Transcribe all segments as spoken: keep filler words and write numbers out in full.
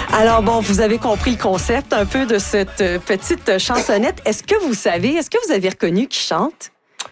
Alors bon, vous avez compris le concept un peu de cette petite chansonnette. Est-ce que vous savez, est-ce que vous avez reconnu qui chante?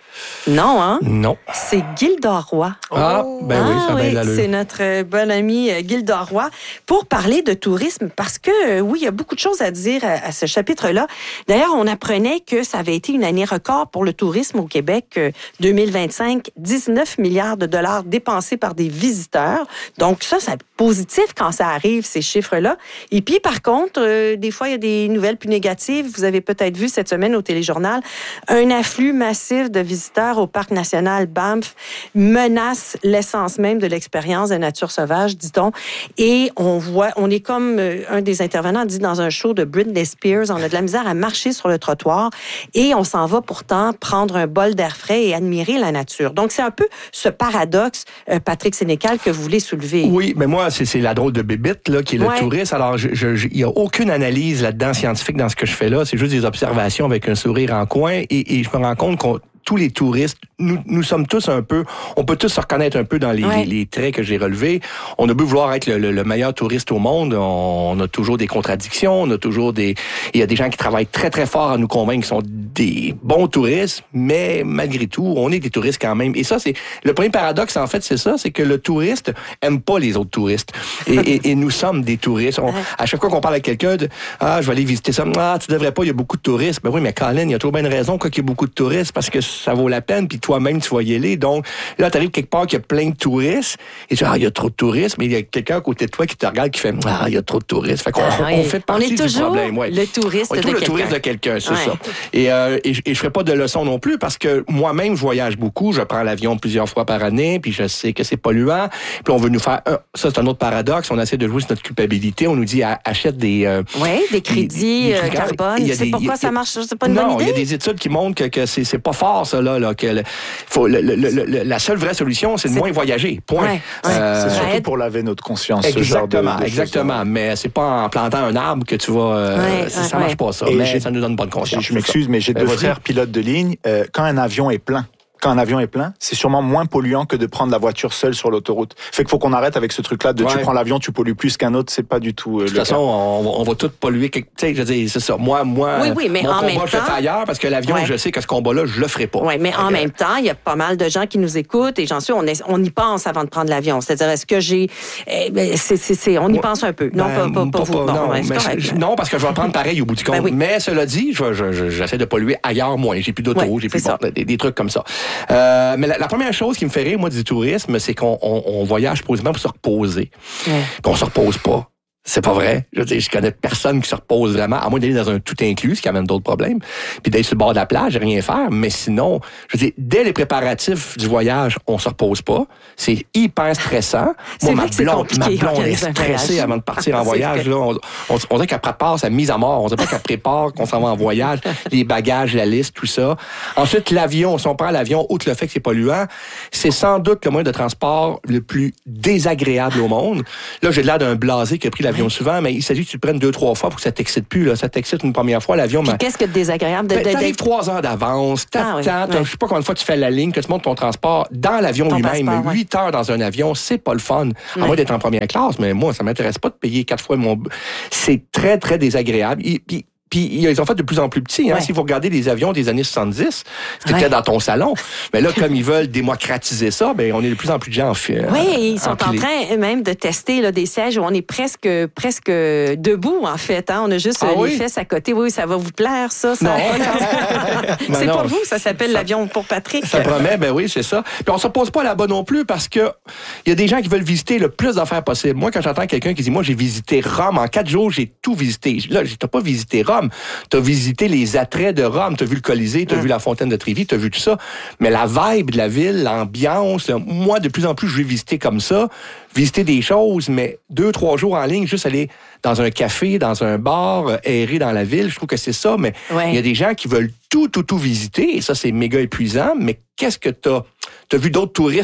Non, hein? Non. C'est Gilda Roy. Ah, ben ah, oui, ça a bien oui, l'allure. c'est notre bonne amie Gilda Roy pour parler de tourisme parce que, oui, il y a beaucoup de choses à dire à, à ce chapitre-là. D'ailleurs, on apprenait que ça avait été une année record pour le tourisme au Québec. deux mille vingt-cinq, dix-neuf milliards de dollars dépensés par des visiteurs. Donc ça, c'est positif quand ça arrive, ces chiffres-là. Et puis, par contre, euh, des fois, il y a des nouvelles plus négatives. Vous avez peut-être vu cette semaine au téléjournal un afflux massif de visiteurs au parc national Banff menace l'essence même de l'expérience de nature sauvage, dit-on. Et on voit, on est comme euh, un des intervenants dit dans un show de Britney Spears, on a de la misère à marcher sur le trottoir et on s'en va pourtant prendre un bol d'air frais et admirer la nature. Donc, c'est un peu ce paradoxe, euh, Patrick Sénécal, que vous voulez soulever. Oui, mais moi, c'est, c'est la drôle de bébite, là, qui est le Ouais. touriste. Alors, il n'y a aucune analyse là-dedans scientifique dans ce que je fais là. C'est juste des observations avec un sourire en coin et, et je me rends compte qu'on tous les touristes, nous, nous sommes tous un peu, on peut tous se reconnaître un peu dans les, ouais. les, les traits que j'ai relevés. On a beau vouloir être le, le, le meilleur touriste au monde, on, on a toujours des contradictions, on a toujours des, il y a des gens qui travaillent très très fort à nous convaincre qu'ils sont des bons touristes, mais malgré tout, on est des touristes quand même. Et ça, c'est le premier paradoxe en fait, c'est ça, c'est que le touriste aime pas les autres touristes. Et, et, et nous sommes des touristes. On, à chaque fois qu'on parle avec quelqu'un, de, ah, je vais aller visiter ça, ah, tu devrais pas, il y a beaucoup de touristes. Ben oui, mais Colin, il y a toujours bien une raison qu'il y a beaucoup de touristes parce que ça vaut la peine, puis toi-même, tu vas y aller. Donc, là, tu arrives quelque part qu'il y a plein de touristes, et tu dis, ah, il y a trop de touristes, mais il y a quelqu'un à côté de toi qui te regarde, qui fait, ah, il y a trop de touristes. Fait qu'on ah, oui. on fait partie on est du toujours problème. Ouais. le touriste on est de toujours quelqu'un. le touriste de quelqu'un, c'est ouais. ça. Et, euh, et, et je ferai pas de leçons non plus, parce que moi-même, je voyage beaucoup, je prends l'avion plusieurs fois par année, puis je sais que c'est polluant, puis on veut nous faire, un, ça, c'est un autre paradoxe, on essaie de jouer sur notre culpabilité, on nous dit, achète des... Euh, oui, des crédits des, des, euh, des carbone. Tu sais pourquoi ça marche, c'est pas une non, bonne idée? il y a des études qui montrent que, que c'est, c'est pas fort, ça, là, là que le, faut, le, le, le, la seule vraie solution, c'est de c'est... moins voyager. Point. Ouais, ouais. Euh, c'est surtout pour laver notre conscience. Exactement, ce genre de, de exactement. choses. Mais c'est pas en plantant un arbre que tu vas. Euh, ouais, ça, ouais, ça marche ouais. pas, ça. Et mais j'ai, ça nous donne bonne conscience. Je m'excuse, mais j'ai ben, deux vas-y. frères pilotes de ligne. Euh, quand un avion est plein, quand un avion est plein, c'est sûrement moins polluant que de prendre la voiture seule sur l'autoroute. Fait qu'il faut qu'on arrête avec ce truc-là de ouais. tu prends l'avion, tu pollues plus qu'un autre, c'est pas du tout. Euh, de toute façon, on, on va tout polluer. Tu sais, je veux dire, c'est ça. Moi, moi, oui, oui, mais mon en combat, même je le fais temps, ailleurs parce que l'avion, ouais. je sais que ce combat-là, je le ferai pas. Oui, mais en okay. même temps, il y a pas mal de gens qui nous écoutent et j'en suis, on, est, on y pense avant de prendre l'avion. C'est-à-dire, est-ce que j'ai, eh, ben, c'est, c'est, c'est, on y ouais. pense un peu. Non, ben, pas, pas, pas, pas vous. Pas, bon, non, ouais, mais je, non, parce que je vais le prendre pareil au bout du compte. Ben oui. Mais cela dit, je, je, je, j'essaie de polluer ailleurs moins. J'ai plus d'auto, ouais, j'ai plus bon, des, des trucs comme ça. Euh, mais la, la première chose qui me fait rire, moi, du tourisme, c'est qu'on on, on voyage posément pour se reposer. Ouais. Puis on se repose pas. C'est pas vrai. Je veux dire, je connais personne qui se repose vraiment, à moins d'aller dans un tout inclus, ce qui amène d'autres problèmes, puis d'aller sur le bord de la plage et rien faire. Mais sinon, je veux dire, dès les préparatifs du voyage, on se repose pas. C'est hyper stressant. C'est Moi, vrai ma blonde, que ma blonde est est stressée avant de partir en voyage. Là. On, on, on dirait qu'elle prépare sa mise à mort. On dirait pas qu'elle prépare qu'on s'en va en voyage, les bagages, la liste, tout ça. Ensuite, l'avion. Si on prend l'avion, outre le fait que c'est polluant, c'est sans doute le moyen de transport le plus désagréable au monde. Là, j'ai l'air d'un blasé qui a pris l'avion souvent, mais il s'agit que tu le prennes deux, trois fois pour que ça t'excite plus. Là. Ça t'excite une première fois, l'avion. Puis qu'est-ce que de désagréable? De, ben, de, t'arrives trois heures d'avance, t'attends, ah, oui, ouais. je sais pas combien de fois tu fais la ligne, que tu montes ton transport dans l'avion ton lui-même. Passeport, huit ouais. heures dans un avion, c'est pas le fun. À ouais. moins d'être en première classe, mais moi, ça m'intéresse pas de payer quatre fois mon... C'est très, très désagréable. Et, puis, Puis ils ont fait de plus en plus petits. Hein? Ouais. Si vous regardez les avions des années soixante-dix, c'était ouais. dans ton salon. Mais là, comme ils veulent démocratiser ça, ben on est de plus en plus de gens en fait. Oui, ils sont en train même de tester là, des sièges où on est presque presque debout en fait. Hein? On a juste ah, les oui? fesses à côté. Oui, ça va vous plaire ça. ça non. c'est non. pas vous, ça s'appelle ça, l'avion pour Patrick. Ça promet, ben oui, c'est ça. Puis on se pose pas là-bas non plus parce que il y a des gens qui veulent visiter le plus d'affaires possible. Moi, quand j'entends quelqu'un qui dit, moi, j'ai visité Rome en quatre jours, j'ai tout visité. Là, j'ai pas visité Rome. T'as visité les attraits de Rome, t'as vu le Colisée, t'as mmh. vu la fontaine de Trévi, t'as vu tout ça. Mais la vibe de la ville, l'ambiance, là, moi, de plus en plus, je vais visiter comme ça, visiter des choses, mais deux, trois jours en ligne, juste aller dans un café, dans un bar, errer dans la ville, je trouve que c'est ça, mais il ouais. y a des gens qui veulent tout, tout, tout visiter, et ça, c'est méga épuisant, mais qu'est-ce que t'as? T'as vu d'autres touristes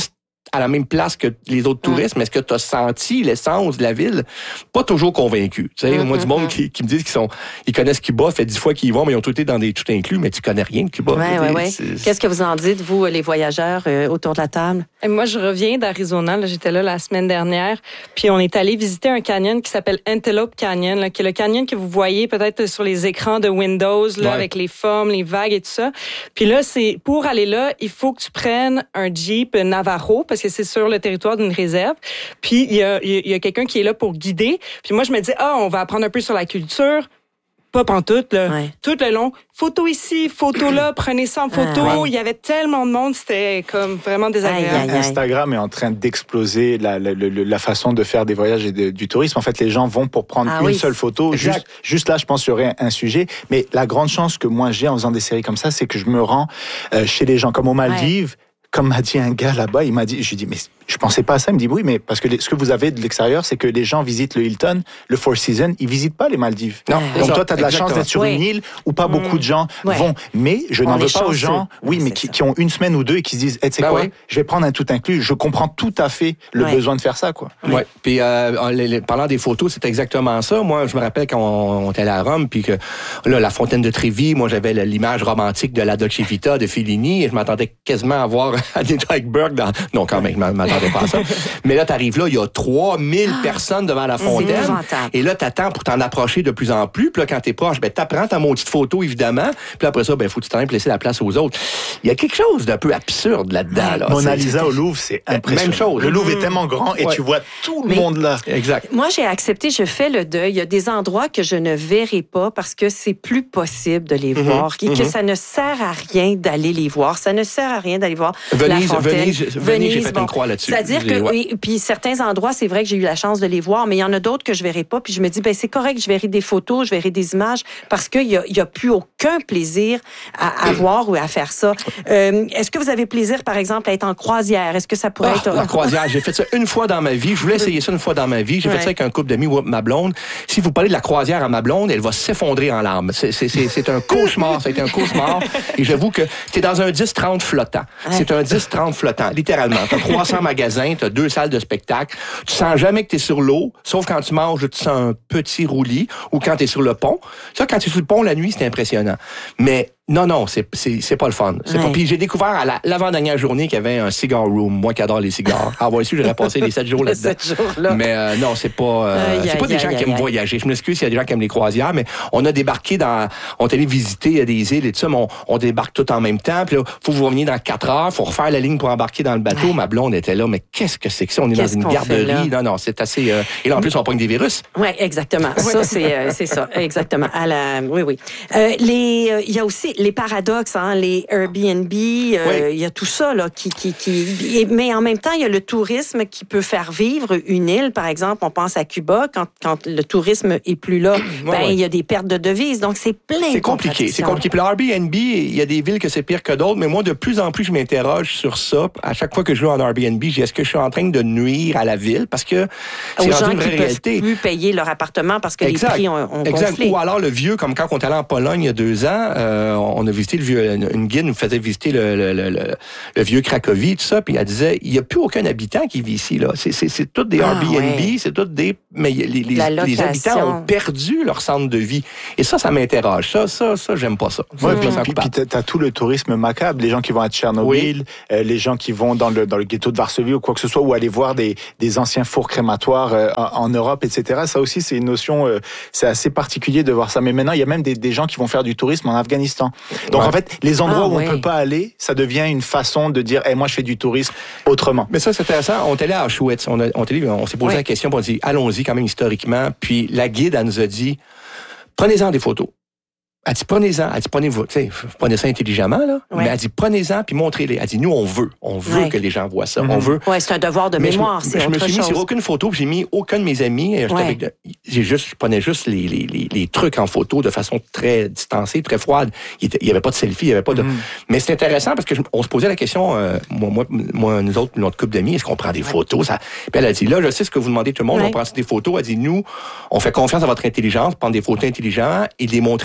à la même place que les autres touristes, mais est-ce que tu as senti l'essence de la ville? Pas toujours convaincu. Tu sais, mm-hmm. moi, du monde qui, qui me disent qu'ils sont, ils connaissent Cuba, fait dix fois qu'ils y vont, mais ils ont tout été dans des tout inclus, mais tu connais rien de Cuba. Ouais, ouais, ouais. Qu'est-ce que vous en dites, vous, les voyageurs, euh, autour de la table? Et moi, je reviens d'Arizona. Là, j'étais là la semaine dernière. Puis on est allé visiter un canyon qui s'appelle Antelope Canyon, là, qui est le canyon que vous voyez peut-être sur les écrans de Windows, là, ouais. avec les formes, les vagues et tout ça. Puis là, c'est pour aller là, il faut que tu prennes un Jeep Navajo parce que c'est sur le territoire d'une réserve. Puis il y a, il y a quelqu'un qui est là pour guider. Puis moi, je me dis, ah, on va apprendre un peu sur la culture. Pas pantoute, là. Ouais. Tout le long. Photo ici, photo là, prenez ça en photo. Ah, ouais. Il y avait tellement de monde, c'était comme vraiment désagréable. Aïe, aïe, aïe. Instagram est en train d'exploser la, la, la, la façon de faire des voyages et de, du tourisme. En fait, les gens vont pour prendre ah, une oui. seule photo. Juste, juste là, je pense qu'il y aurait un sujet. Mais la grande chance que moi j'ai en faisant des séries comme ça, c'est que je me rends euh, chez les gens comme aux Maldives. Ouais. Comme m'a dit un gars là-bas, il m'a dit, je lui dis, mais je pensais pas à ça. Il me dit, oui, mais parce que les, ce que vous avez de l'extérieur, c'est que les gens visitent le Hilton, le Four Seasons, ils visitent pas les Maldives. Non. Donc ça, toi, tu as de la exactement. chance d'être sur oui. une île où pas mmh. beaucoup de gens ouais. vont. Mais je n'en veux pas aux gens, oui, mais qui, qui ont une semaine ou deux et qui se disent, hey, tu sais bah quoi, oui. je vais prendre un tout inclus. Je comprends tout à fait le ouais. besoin de faire ça, quoi. Ouais. ouais. Puis euh, les, les, parlant des photos, c'est exactement ça. Moi, je me rappelle quand on, on était allé à Rome, puis que là, la fontaine de Trévi, moi, j'avais l'image romantique de la Dolce Vita de Fellini, et je m'attendais quasiment à voir Anita Ekberg dans... Non, quand même, je m'attendais pas à ça. Mais là, t'arrives là, il y a trois mille ah, personnes devant la fontaine. Et là, t'attends pour t'en approcher de plus en plus. Puis là, quand t'es proche, ben, t'apprends ta maudite photo, évidemment. Puis après ça, ben, faut que tu t'en laisser la place aux autres. Il y a quelque chose d'un peu absurde là-dedans, là. Mona Lisa au Louvre, c'est impressionnant. Même chose. Le Louvre mmh. est tellement grand et ouais. tu vois tout le Mais monde là. Exact. Moi, j'ai accepté, je fais le deuil. Il y a des endroits que je ne verrai pas parce que c'est plus possible de les mmh. voir. Et mmh. que ça ne sert à rien d'aller les voir. Ça ne sert à rien d'aller voir Venise, la fontaine. Venise, Venise, Venise j'ai fait bon, une croix là-dessus. C'est-à-dire que, ouais. oui, puis certains endroits, c'est vrai que j'ai eu la chance de les voir, mais il y en a d'autres que je verrai pas. Puis je me dis, ben c'est correct, je verrai des photos, je verrai des images, parce qu'il y a, il y a plus aucun plaisir à, à voir ou à faire ça. Euh, est-ce que vous avez plaisir, par exemple, à être en croisière? Est-ce que ça pourrait oh, être... La croisière, j'ai fait ça une fois dans ma vie. Je voulais essayer ça une fois dans ma vie. J'ai ouais. fait ça avec un couple d'amis, ma blonde. Si vous parlez de la croisière à ma blonde, elle va s'effondrer en larmes. C'est, c'est, c'est, c'est un cauchemar. Ça a été un cauchemar. Et j'avoue que t'es dans un dix trente flottant. Ouais. C'est un dix trente flottant, littéralement. T'as trois cents magasins, t'as deux salles de spectacle. Tu sens jamais que t'es sur l'eau, sauf quand tu manges, tu sens un petit roulis, ou quand t'es sur le pont. Ça, quand t'es sur le pont la nuit, c'est impressionnant. Mais non, non, c'est, c'est, c'est pas le fun. C'est ouais. pas... Puis j'ai découvert à la, l'avant-dernière journée qu'il y avait un cigar room. Moi qui adore les cigares. Ah, ouais, si, j'aurais passé les sept jours là-dedans. sept jours là. Mais euh, non, c'est pas, euh, aïe, c'est pas aïe, des gens aïe, qui aiment aïe. voyager. Je m'excuse s'il y a des gens qui aiment les croisières, mais on a débarqué dans, on est allé visiter des îles et tout ça, mais on, on débarque tout en même temps. Puis là, faut vous revenir dans quatre heures, faut refaire la ligne pour embarquer dans le bateau. Ouais. Ma blonde était là, mais qu'est-ce que c'est que ça? On est qu'est-ce dans une garderie. Non, non, c'est assez, euh... et là, en plus, on pogne des virus. Oui, exactement. Ça, c'est, euh, c'est ça. Exactement. À la, oui, oui. Euh, les, il euh, y a aussi les paradoxes, hein, les Airbnb, il euh, oui. y a tout ça, là, qui, qui, qui, mais en même temps, il y a le tourisme qui peut faire vivre une île. Par exemple, on pense à Cuba, quand, quand le tourisme est plus là, ben, il ouais. y a des pertes de devises. Donc, c'est plein c'est de compliqué. C'est compliqué. Puis l'Airbnb, il y a des villes que c'est pire que d'autres, mais moi, de plus en plus, je m'interroge sur ça. À chaque fois que je vais en Airbnb, je dis, est-ce que je suis en train de nuire à la ville? Parce que c'est aux gens une vraie qui réalité. peuvent plus payer leur appartement parce que exact. les prix ont, ont exact. gonflé. Ou alors le vieux, comme quand on est allé en Pologne il y a deux ans, euh, on a visité le vieux, une guide nous faisait visiter le, le, le, le, le vieux Cracovie, tout ça, puis elle disait, il n'y a plus aucun habitant qui vit ici, là. C'est, c'est, c'est tous des ah, Airbnb, ouais. c'est tous des, mais les, les, les habitants ont perdu leur centre de vie. Et ça, ça m'interroge. Ça, ça, ça, j'aime pas ça. Ouais, puis, puis, puis t'as, t'as tout le tourisme macabre, les gens qui vont à Tchernobyl, oui. euh, les gens qui vont dans le, dans le ghetto de Varsovie ou quoi que ce soit, ou aller voir des, des anciens fours crématoires euh, en, en Europe, et cetera. Ça aussi, c'est une notion, euh, c'est assez particulier de voir ça. Mais maintenant, il y a même des, des gens qui vont faire du tourisme en Afghanistan. Donc, ouais. en fait, les endroits ah, où ouais. on peut pas aller, ça devient une façon de dire, hey, moi, je fais du tourisme autrement. Mais ça, c'est intéressant. On est allé à Auschwitz. On, a, on, est allé, on s'est posé ouais. la question, puis on a dit, allons-y quand même historiquement. Puis la guide, elle nous a dit, prenez-en des photos. Elle dit, prenez-en. Elle dit, prenez-vous, tu sais, prenez ça intelligemment, là. Ouais. Mais elle dit, prenez-en, puis montrez-les. Elle dit, nous, on veut. On veut ouais. que les gens voient ça. Mm-hmm. On veut. Ouais, c'est un devoir de mais mémoire, je, c'est je autre chose. Je me suis mis chose. sur aucune photo, puis j'ai mis aucun de mes amis. Ouais. Avec, j'ai juste, je prenais juste les, les, les, les trucs en photo de façon très distancée, très froide. Il n'y avait pas de selfie, il n'y avait pas de. Mm-hmm. Mais c'est intéressant parce que je, on se posait la question, euh, moi, moi, moi, nous autres, notre couple d'amis, est-ce qu'on prend des ouais. photos? Ça... Puis elle a dit, là, je sais ce que vous demandez tout le monde, ouais. on prend des photos. Elle dit, nous, on fait confiance à votre intelligence, prendre des photos intelligentes et les montrer aux gens parce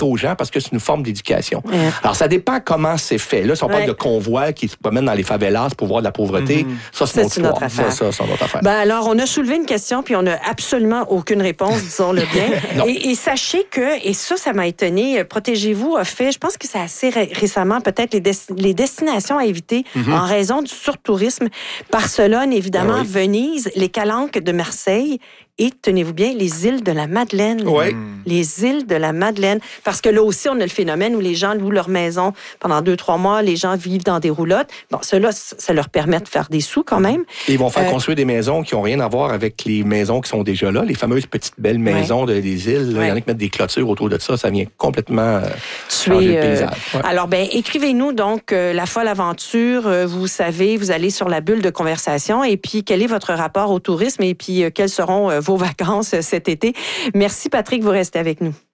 parce que c'est une forme d'éducation. Ouais. Alors, ça dépend comment c'est fait. Là, si on parle ouais. de convois qui se promènent dans les favelas pour voir de la pauvreté, mm-hmm. ça, c'est, c'est notre affaire. Ça, ça, c'est notre affaire. Ben alors, on a soulevé une question, puis on n'a absolument aucune réponse, disons-le bien. et, et sachez que, et ça, ça m'a étonné, Protégez-vous a fait, je pense que c'est assez ré- récemment, peut-être les, des- les destinations à éviter mm-hmm. en raison du surtourisme. Barcelone, évidemment, ah oui. Venise, les Calanques de Marseille et, tenez-vous bien, les îles de la Madeleine. Oui. Les îles de la Madeleine. Parce que là aussi, on a le phénomène où les gens louent leur maison pendant deux, trois mois, les gens vivent dans des roulottes. Bon, cela, ça leur permet de faire des sous quand même. Et ils vont faire euh, construire des maisons qui n'ont rien à voir avec les maisons qui sont déjà là, les fameuses petites belles maisons ouais. de, des îles. Il ouais. y en a qui mettent des clôtures autour de ça. Ça vient complètement euh, changer le paysage. Euh, ouais. Alors, ben, écrivez-nous donc euh, La folle aventure. Euh, vous savez, vous allez sur la bulle de conversation. Et puis, quel est votre rapport au tourisme? Et puis, euh, quelles seront euh, vos vacances cet été? Merci, Patrick. Vous restez avec nous.